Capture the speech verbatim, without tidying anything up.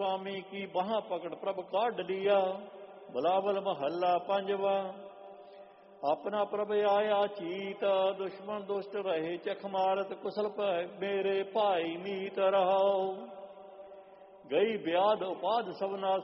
स्वामी की बाह पकड़ प्रभ काढ़ लिया। बिलावल महला पंजवा। अपना प्रभ आया चीत दुश्मन दुष्ट रहे चख मारत कुशल पर मेरे भाई मीत रहो। गई ब्याद उपाध सबना